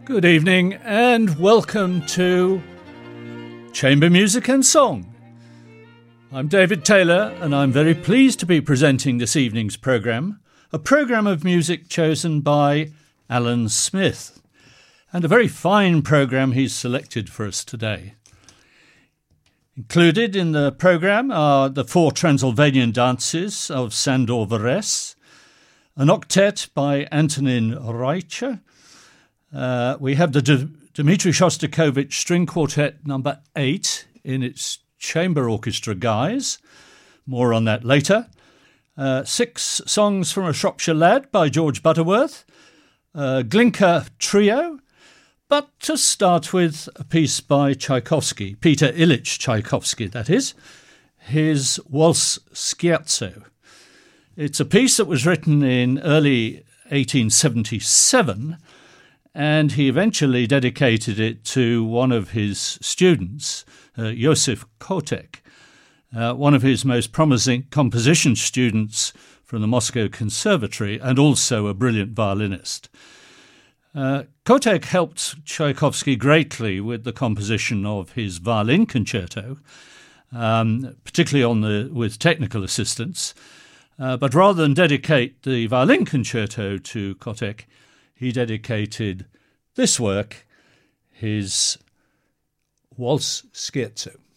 Good evening and welcome to Chamber Music and Song. I'm David Taylor and I'm very pleased to be presenting this evening's programme, a programme of music chosen by Alan Smith, and a very fine programme he's selected for us today. Included in the programme are the 4 Transylvanian dances of Sandor Veres, an octet by Antonin Reicher. We have the Dmitri Shostakovich String Quartet number 8 in its chamber orchestra guise. More on that later. 6 songs from a Shropshire Lad by George Butterworth. Glinka Trio. But to start with, a piece by Tchaikovsky, Peter Ilyich Tchaikovsky, that is, his Waltz Scherzo. It's a piece that was written in early 1877, and he eventually dedicated it to one of his students, Josef Kotek, one of his most promising composition students from the Moscow Conservatory and also a brilliant violinist. Kotek helped Tchaikovsky greatly with the composition of his violin concerto, particularly with technical assistance. But rather than dedicate the violin concerto to Kotek, he dedicated this work, his Waltz Scherzo.